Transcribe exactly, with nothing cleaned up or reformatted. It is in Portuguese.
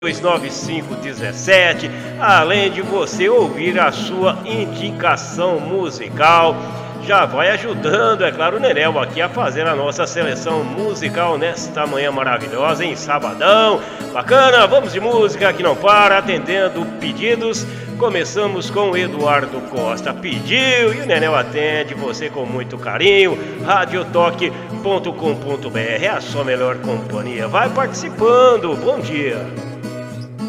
dois nove cinco um sete, além de você ouvir a sua indicação musical. Já vai ajudando, é claro, o Nenel aqui a fazer a nossa seleção musical nesta manhã maravilhosa, em sabadão. Bacana, vamos de música que não para, atendendo pedidos. Começamos com o Eduardo Costa, pediu e o Nenel atende você com muito carinho. radiotoque ponto com ponto br é a sua melhor companhia. Vai participando, bom dia.